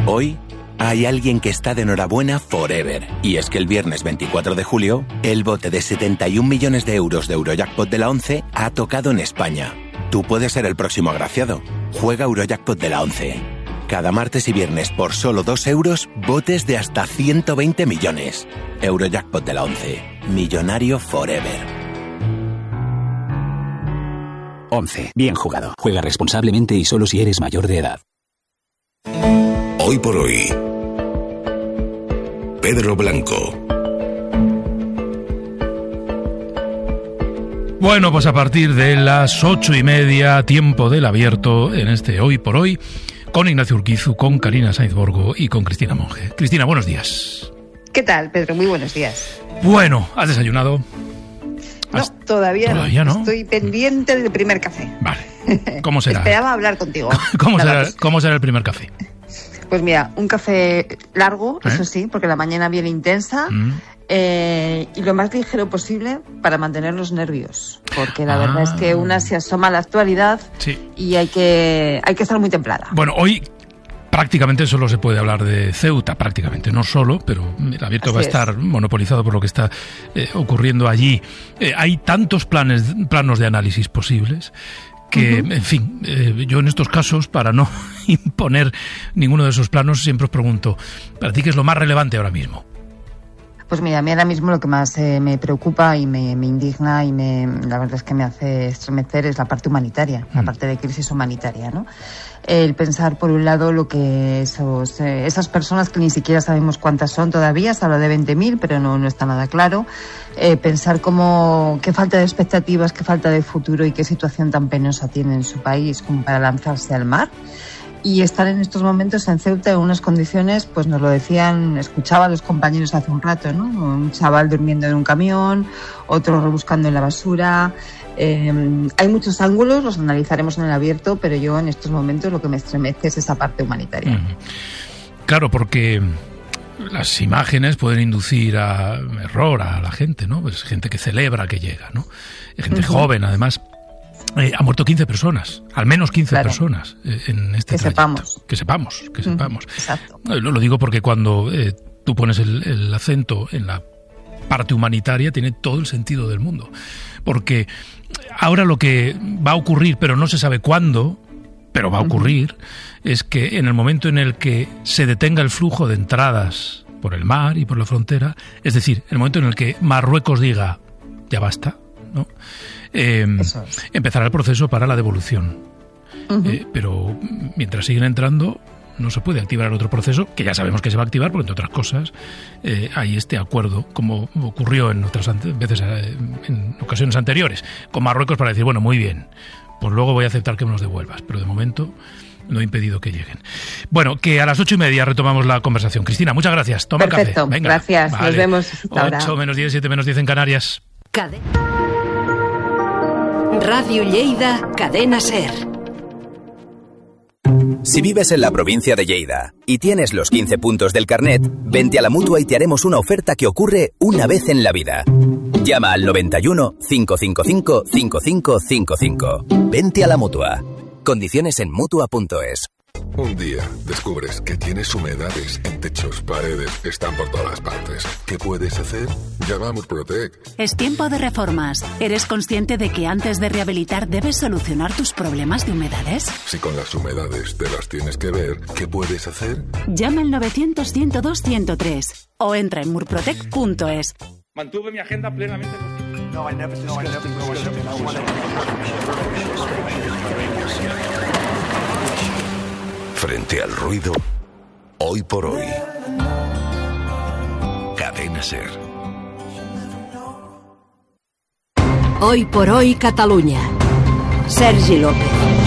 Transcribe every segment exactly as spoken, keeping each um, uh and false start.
Hoy hay alguien que está de enhorabuena forever. Y es que el viernes veinticuatro de julio, el bote de setenta y un millones de euros de Eurojackpot de la ONCE ha tocado en España. Tú puedes ser el próximo agraciado. Juega Eurojackpot de la ONCE. Cada martes y viernes por solo dos euros, botes de hasta ciento veinte millones. Eurojackpot de la ONCE. Millonario forever. ONCE. Bien jugado. Juega responsablemente y solo si eres mayor de edad. Hoy por hoy, Pedro Blanco. Bueno, pues a partir de las ocho y media, tiempo del abierto en este Hoy por Hoy, con Ignacio Urquizu, con Karina Sainz Borgo y con Cristina Monge. Cristina, buenos días. ¿Qué tal, Pedro? Muy buenos días. Bueno, ¿has desayunado? No, ¿Has... todavía, ¿Todavía no? Estoy pendiente del primer café. Vale. ¿Cómo será? Esperaba hablar contigo. ¿Cómo será, ¿Cómo será el primer café? Pues mira, un café largo, ¿Eh? eso sí, porque la mañana viene intensa, mm. eh, y lo más ligero posible para mantener los nervios, porque la ah. verdad es que una se asoma a la actualidad sí. y hay que, hay que estar muy templada. Bueno, hoy prácticamente solo se puede hablar de Ceuta, prácticamente, no solo, pero el abierto Así va a estar es. monopolizado por lo que está eh, ocurriendo allí. Eh, hay tantos planes, planos de análisis posibles que, uh-huh. en fin, eh, yo en estos casos, para no imponer ninguno de esos planos, siempre os pregunto, ¿para ti qué es lo más relevante ahora mismo? Pues mira, a mí ahora mismo lo que más eh, me preocupa y me, me indigna y me, la verdad es que me hace estremecer es la parte humanitaria, mm. la parte de crisis humanitaria, ¿no? El pensar, por un lado, lo que esos, eh, esas personas que ni siquiera sabemos cuántas son todavía, se habla de veinte mil, pero no, no está nada claro. Eh, pensar cómo, qué falta de expectativas, qué falta de futuro y qué situación tan penosa tiene en su país como para lanzarse al mar. Y estar en estos momentos en Ceuta en unas condiciones, pues nos lo decían, escuchaba a los compañeros hace un rato, ¿no? Un chaval durmiendo en un camión, otro rebuscando en la basura. Eh, hay muchos ángulos, los analizaremos en el abierto, pero yo en estos momentos lo que me estremece es esa parte humanitaria. Mm. Claro, porque las imágenes pueden inducir a error a la gente, ¿no? Pues gente que celebra que llega, ¿no? Gente uh-huh. joven, además. Eh, ha muerto quince personas, al menos quince claro. personas eh, en este que trayecto. Sepamos. Que sepamos. Que sepamos. Mm, exacto. Eh, lo, lo digo porque cuando eh, tú pones el, el acento en la parte humanitaria, tiene todo el sentido del mundo. Porque ahora lo que va a ocurrir, pero no se sabe cuándo, pero va a ocurrir, uh-huh. es que en el momento en el que se detenga el flujo de entradas por el mar y por la frontera, es decir, el momento en el que Marruecos diga, ya basta, ¿no? Eh, es. Empezará el proceso para la devolución. Uh-huh. Eh, pero mientras siguen entrando, no se puede activar el otro proceso, que ya sabemos que se va a activar, porque entre otras cosas eh, hay este acuerdo, como ocurrió en otras ante- veces eh, en ocasiones anteriores, con Marruecos para decir, bueno, muy bien, pues luego voy a aceptar que me los devuelvas, pero de momento no he impedido que lleguen. Bueno, que a las ocho y media retomamos la conversación. Cristina, muchas gracias. Toma Perfecto, el café. Venga, gracias. vale. Nos vemos hasta ahora. ocho menos diez, siete menos diez en Canarias. Cadena. Radio Lleida, Cadena Ser. Si vives en la provincia de Lleida y tienes los quince puntos del carnet, vente a la Mutua y te haremos una oferta que ocurre una vez en la vida. Llama al noventa y uno, cinco cinco cinco, cinco cinco cinco cinco. Vente a la Mutua. Condiciones en Mutua punto es. Un día descubres que tienes humedades en techos, paredes, están por todas partes. ¿Qué puedes hacer? Llama a Murprotec. Es tiempo de reformas. ¿Eres consciente de que antes de rehabilitar debes solucionar tus problemas de humedades? Si con las humedades te las tienes que ver, ¿qué puedes hacer? Llama al novecientos, ciento dos, ciento tres o entra en murprotec punto es. Mantuve mi agenda plenamente. No, I never no, I never Frente al ruido, hoy por hoy. Cadena Ser. Hoy por hoy, Catalunya. Sergi López.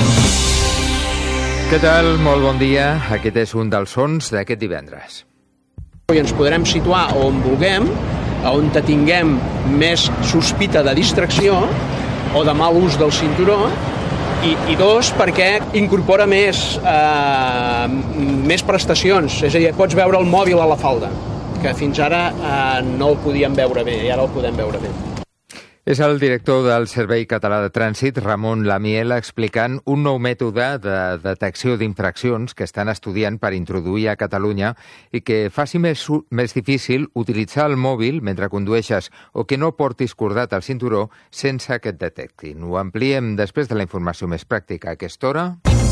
Què tal? Molt bon dia. Aquest és un dels sons d'aquest divendres. I ens podrem situar on vulguem, on tinguem més sospita de distracció o de mal ús del cinturó, i, i dos, perquè incorpora més, eh, més prestacions. És a dir, pots veure el mòbil a la falda, que fins ara eh, no el podíem veure bé, i ara el podem veure bé. És el director del Servei Català de Trànsit, Ramon Lamiel, explicant un nou mètode de detecció d'infraccions que estan estudiant per introduir a Catalunya i que faci més, més difícil utilitzar el mòbil mentre condueixes o que no portis cordat al cinturó sense que et detectin. Ho ampliem després de la informació més pràctica a aquesta hora.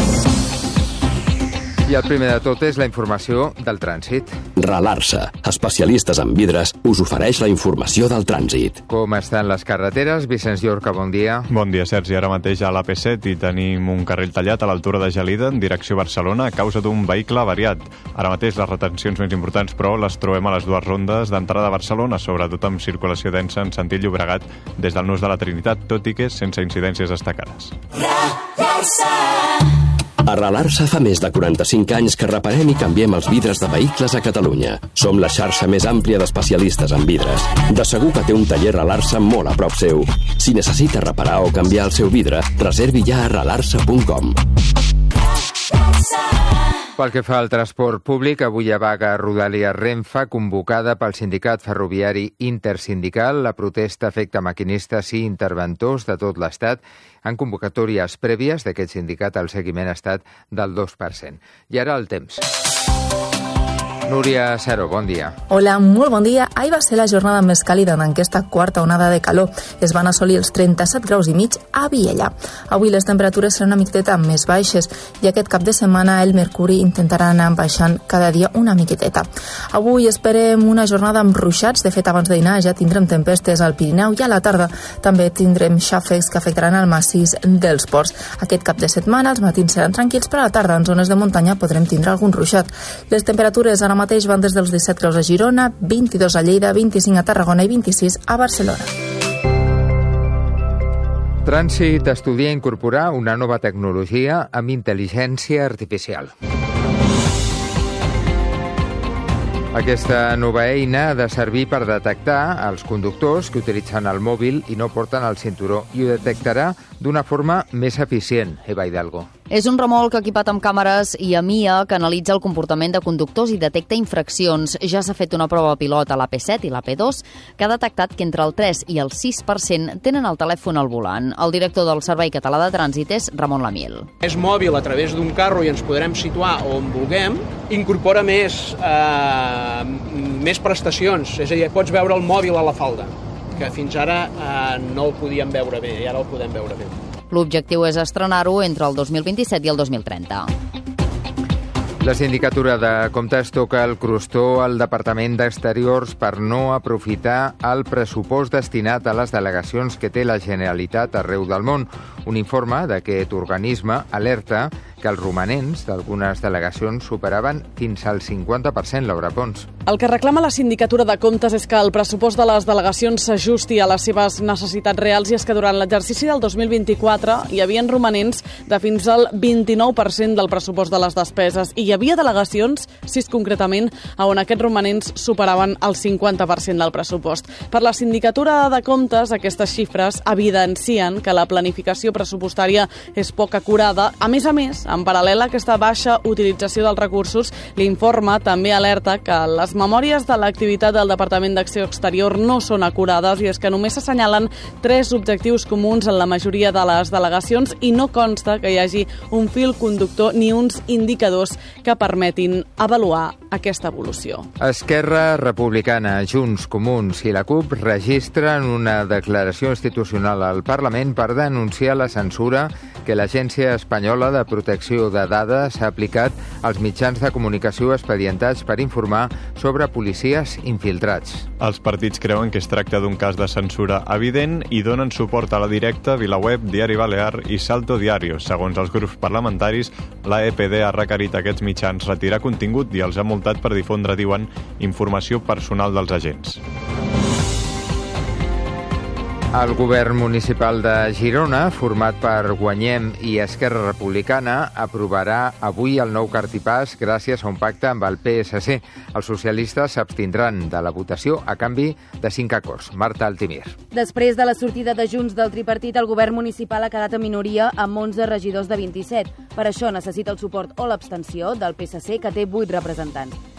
I el primer de tot és la informació del trànsit. Ralarsa, especialistes en vidres, us ofereix la informació del trànsit. Com estan les carreteres? Vicenç Llorca, bon dia. Bon dia, Sergi. Ara mateix a l'A P set i tenim un carril tallat a l'altura de Gelida en direcció Barcelona a causa d'un vehicle avariat. Ara mateix les retencions més importants, però, les trobem a les dues rondes d'entrada a Barcelona, sobretot amb circulació densa en sentit Llobregat des del Nus de la Trinitat, tot i que sense incidències destacades. Ralarsa. A Ralarsa fa més de quaranta-cinc anys que reparem i canviem els vidres de vehicles a Catalunya. Som la xarxa més àmplia d'especialistes en vidres. De segur que té un taller Ralarsa molt a prop seu. Si necessita reparar o canviar el seu vidre, reservi ja a ralarsa punt com. Pel que fa al transport públic, avui hi ha vaga a Rodalies Renfe convocada pel sindicat ferroviari intersindical. La protesta afecta maquinistes i interventors de tot l'Estat. En convocatòries prèvies d'aquest sindicat el seguiment ha estat del dos per cent. I ara el temps. Núria Cero, bon dia. Hola, molt bon dia. Ahir va ser la jornada més càlida en aquesta quarta onada de calor. Es van assolir els trenta-set graus i mig a Viella. Avui les temperatures seran una miqueta més baixes i aquest cap de setmana el mercuri intentarà anar baixant cada dia una miqueteta. Avui esperem una jornada amb ruixats. De fet, abans de dinar ja tindrem tempestes al Pirineu i a la tarda també tindrem xàfecs que afectaran el massís dels ports. Aquest cap de setmana els matins seran tranquils, però a la tarda en zones de muntanya podrem tindre algun ruixat. Les temperatures ara mateix van des dels disset graus a Girona, vint-i-dos a Lleida, vint-i-cinc a Tarragona i vint-i-sis a Barcelona. Trànsit estudia incorporar una nova tecnologia amb intel·ligència artificial. Aquesta nova eina ha de servir per detectar els conductors que utilitzen el mòbil i no porten el cinturó i ho detectarà d'una forma més eficient. Eva Hidalgo. És un remolc equipat amb càmeres i A M I A que analitza el comportament de conductors i detecta infraccions. Ja s'ha fet una prova pilot a l'A P set i l'A P dos que ha detectat que entre el tres i el sis per cent tenen el telèfon al volant. El director del Servei Català de Trànsit és Ramon Lamiel. És mòbil a través d'un carro i ens podrem situar on vulguem. Incorpora més, eh, més prestacions, és a dir, pots veure el mòbil a la falda, que fins ara eh, no el podíem veure bé i ara el podem veure bé. L'objectiu és estrenar-ho entre el dos mil vint-i-set i el dos mil trenta. La Sindicatura de Comptes toca el crostó al Departament d'Exteriors per no aprofitar el pressupost destinat a les delegacions que té la Generalitat arreu del món. Un informe d'aquest organisme alerta que els romanents d'algunes delegacions superaven fins al cinquanta per cent, Laura Pons. El que reclama la Sindicatura de Comptes és que el pressupost de les delegacions s'ajusti a les seves necessitats reals i és que durant l'exercici del dos mil vint-i-quatre hi havia romanents de fins al vint-i-nou per cent del pressupost de les despeses i hi havia delegacions, sis concretament, on aquests romanents superaven el cinquanta per cent del pressupost. Per la Sindicatura de Comptes, aquestes xifres evidencien que la planificació pressupostària és poc acurada. A més a més, en paral·lel a aquesta baixa utilització dels recursos, l'informe també alerta que les memòries de l'activitat del Departament d'Acció Exterior no són acurades i és que només s'assenyalen tres objectius comuns en la majoria de les delegacions i no consta que hi hagi un fil conductor ni uns indicadors que permetin avaluar aquesta evolució. Esquerra Republicana, Junts, Comuns i la CUP registren una declaració institucional al Parlament per denunciar la censura que l'Agència Espanyola de Protecció de Dades ha aplicat als mitjans de comunicació expedientats per informar sobre policies infiltrats. Els partits creuen que es tracta d'un cas de censura evident i donen suport a la Directa, VilaWeb, Diari Balear i Salto Diario. Segons els grups parlamentaris, la E P D ha requerit a aquests mitjans retirar contingut i els ha multat per difondre, diuen, informació personal dels agents. El govern municipal de Girona, format per Guanyem i Esquerra Republicana, aprovarà avui el nou cartipàs gràcies a un pacte amb el P S C. Els socialistes s'abstindran de la votació a canvi de cinc acords. Marta Altimir. Després de la sortida de Junts del tripartit, el govern municipal ha quedat en minoria amb onze regidors de vint-i-set. Per això necessita el suport o l'abstenció del P S C, que té vuit representants.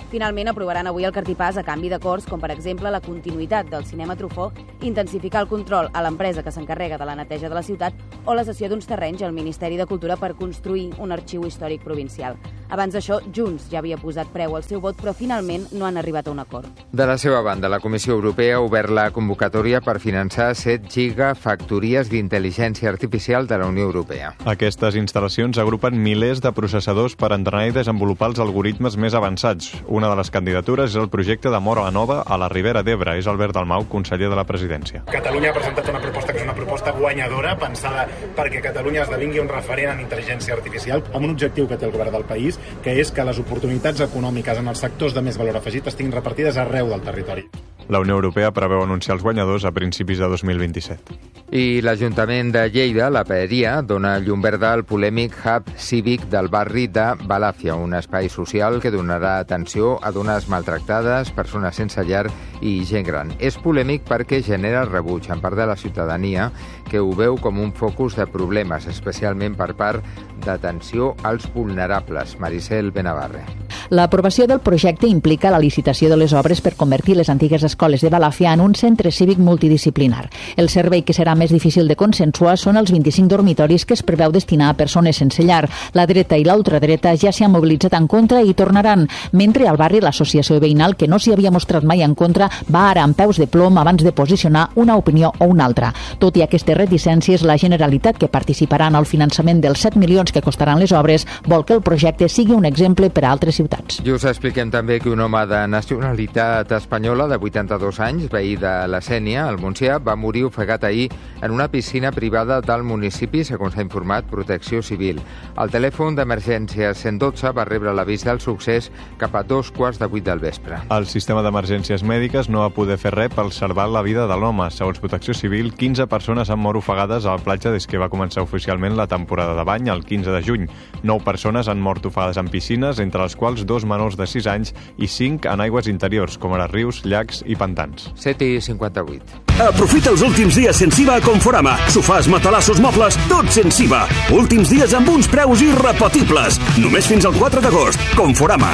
Finalment, aprovaran avui el cartipàs a canvi d'acords com, per exemple, la continuïtat del cinema Truffaut, intensificar el control a l'empresa que s'encarrega de la neteja de la ciutat o la cessió d'uns terrenys al Ministeri de Cultura per construir un arxiu històric provincial. Abans d'això, Junts ja havia posat preu al seu vot, però finalment no han arribat a un acord. De la seva banda, la Comissió Europea ha obert la convocatòria per finançar set gigafactories d'intel·ligència artificial de la Unió Europea. Aquestes instal·lacions agrupen milers de processadors per entrenar i desenvolupar els algoritmes més avançats. Una de les candidatures és el projecte de Móra la Nova a la Ribera d'Ebre. És Albert Dalmau, conseller de la Presidència. Catalunya ha presentat una proposta que és una proposta guanyadora, pensada perquè Catalunya esdevingui un referent en intel·ligència artificial, amb un objectiu que té el govern del país, que és que les oportunitats econòmiques en els sectors de més valor afegit estiguin repartides arreu del territori. La Unió Europea preveu anunciar els guanyadors a principis de dos mil vint-i-set. I l'Ajuntament de Lleida, la Paeria, dona llum verda al polèmic hub cívic del barri de Balàfia, un espai social que donarà atenció a dones maltractades, persones sense llar i gent gran. És polèmic perquè genera rebuig en part de la ciutadania que ho veu com un focus de problemes, especialment per part d'atenció als vulnerables. Maricel Benavarre. L'aprovació del projecte implica la licitació de les obres per convertir les antigues escoles de Balàfia en un centre cívic multidisciplinar. El servei que serà més difícil de consensuar són els vint-i-cinc dormitoris que es preveu destinar a persones sense llar. La dreta i l'ultradreta ja s'hi han mobilitzat en contra i tornaran, mentre al barri l'associació veïnal, que no s'hi havia mostrat mai en contra, va ara amb peus de plom abans de posicionar una opinió o una altra. Tot i aquestes reticències, la Generalitat, que participarà en el finançament dels set milions que costaran les obres, vol que el projecte sigui un exemple per a altres ciutats. I us expliquem també que un home de nacionalitat espanyola de vuitanta-dos anys, veí de la Sénia, al Montsià, va morir ofegat ahir en una piscina privada del municipi, segons ha informat Protecció Civil. El telèfon d'emergència cent dotze va rebre l'avís del succés cap a dos quarts de vuit del vespre. El sistema d'emergències mèdiques no va poder fer res per salvar la vida de l'home. Segons Protecció Civil, quinze persones han mort ofegades a la platja des que va començar oficialment la temporada de bany el quinze de juny. nou persones han mort ofegades en piscines, entre les quals dos menors de sis anys i cinc en aigües interiors, com ara rius, llacs i pantans. set i cinquanta-vuit. Aprofita els últims dies sense I V A a Conforama. Sofàs, matalassos, mobles, tot sense I V A. Últims dies amb uns preus irrepetibles. Només fins al quatre d'agost. Conforama.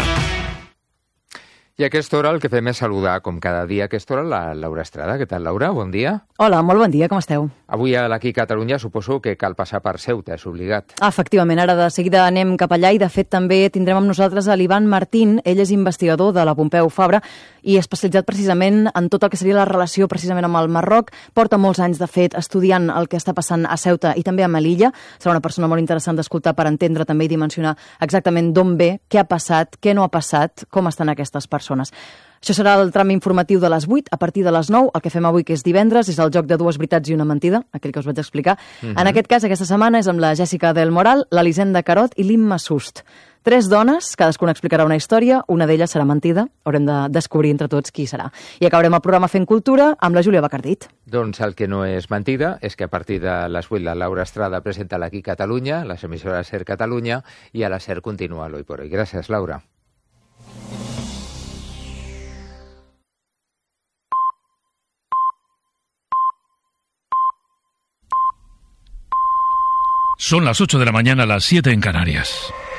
I a aquesta hora el que fem és saludar, com cada dia a aquesta hora, la Laura Estrada. Què tal, Laura? Bon dia. Hola, molt bon dia, com esteu? Avui a l'Aquí Catalunya suposo que cal passar per Ceuta, és obligat. Ah, efectivament, ara de seguida anem cap allà i de fet també tindrem amb nosaltres a l'Ivan Martín. Ell és investigador de la Pompeu Fabra i especialitzat precisament en tot el que seria la relació precisament amb el Marroc. Porta molts anys, de fet, estudiant el que està passant a Ceuta i també a Melilla. Serà una persona molt interessant d'escoltar per entendre també i dimensionar exactament d'on ve, què ha passat, què no ha passat, com estan aquestes persones. Això serà el tram informatiu de les vuit. A partir de les nou, el que fem avui, que és divendres, és el joc de dues veritats i una mentida, aquell que us vaig explicar. Uh-huh. En aquest cas, aquesta setmana, és amb la Jèssica del Moral, l'Elisenda Carot i l'Imma Sust. Tres dones, cadascuna explicarà una història, una d'elles serà mentida, haurem de descobrir entre tots qui serà. I acabarem el programa fent cultura amb la Júlia Bacardit. Doncs el que no és mentida és que a partir de les vuit la Laura Estrada presenta l'Aquí Catalunya, les emissores SER Catalunya, i a la SER continua l'Hoy por Hoy. Gràcies, Laura. Son las ocho de la mañana, las siete en Canarias.